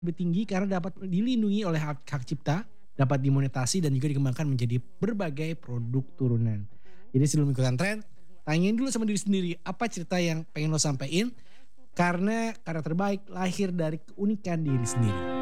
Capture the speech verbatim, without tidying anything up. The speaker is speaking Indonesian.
lebih tinggi karena dapat dilindungi oleh hak hak cipta, dapat dimonetasi dan juga dikembangkan menjadi berbagai produk turunan. Jadi sebelum ikutan tren, tanyain dulu sama diri sendiri, apa cerita yang pengen lo sampein? Karena karya terbaik lahir dari keunikan diri sendiri.